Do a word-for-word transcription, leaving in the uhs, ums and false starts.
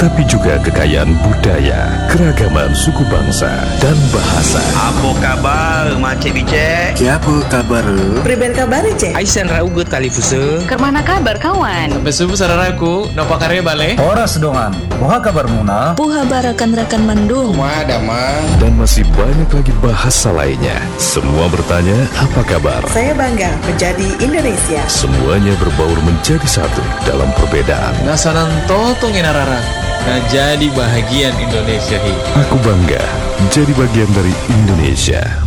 tapi juga kekayaan budaya, keragaman suku bangsa, dan bahasa. Apa kabar, Macik Bicek? Siapa kabar? Priben kabar, Cek? Aisan raugut kali fusa. Kermana kabar, kawan? Besubu sararaku, napa karya bale? Horas dongan, buha kabar muna? Puha barakan rakan mandung. Madama. Dan masih banyak lagi bahasa lainnya. Semua bertanya, apa kabar? Saya bangga menjadi Indonesia. Semuanya berbaur menjadi satu dalam perbedaan. Nasanan totong inarara. Nah jadi bahagian Indonesia hi. Aku bangga jadi bagian dari Indonesia.